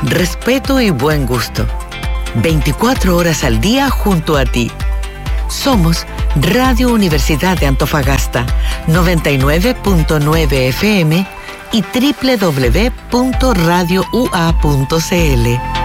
respeto y buen gusto. 24 horas al día junto a ti. Somos Radio Universidad de Antofagasta, 99.9 FM y www.radioua.cl.